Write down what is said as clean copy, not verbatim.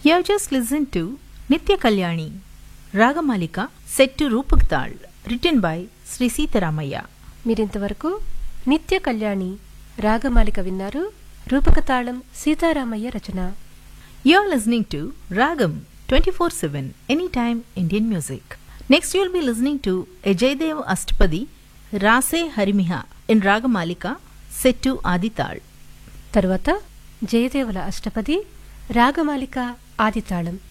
You have just listened to Nitya Kalyani, Ragamalika, set to Rupak Tal, written by Sri Sitaramaya. మీరింతవరకు నిత్య కళ్యాణి రాగమాలిక విన్నారు. రూపకతాళం సీతారామయ్య రచన. You are listening to Ragam 24/7 Anytime Indian Music. Next you will be listening to a Jaydev Ashtapadi, Rase Harimiha in Ragamalika, set to Adital. తరువాత జయదేవుల అష్టపది రాగమాలిక ఆదితాళం